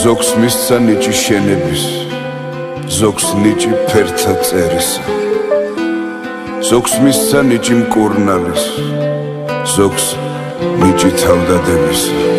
ზოგს მისცა ნიჭი შენების, ზოგს ნიჭი ფერთა წერისა, ზოგს მისცა ნიჭი მკურნალის, ზოგს ნიჭი თავდადებისა.